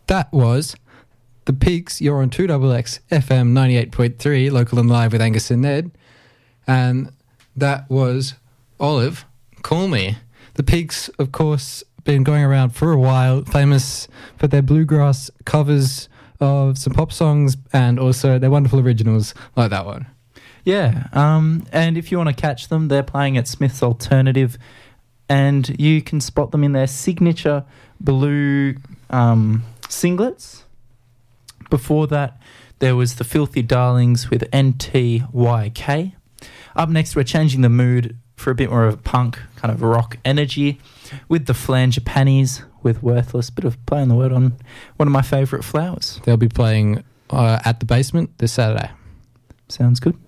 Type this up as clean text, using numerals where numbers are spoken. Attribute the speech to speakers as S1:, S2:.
S1: That was The Pigs. You're on 2XX FM 98.3, local and live with Angus and Ned. And that was Olive, Call Me. The Pigs, of course, been going around for a while, famous for their bluegrass covers of some pop songs and also their wonderful originals like that one.
S2: Yeah, and if you want to catch them, they're playing at Smith's Alternative, and you can spot them in their signature blue singlets. Before that, there was the Filthy Darlings with NTYK. Up next, we're changing the mood for a bit more of a punk kind of rock energy with the Flanger Pannies with Worthless. Bit of play on the word on one of my favourite flowers.
S1: They'll be playing at the Basement this Saturday.
S2: Sounds good.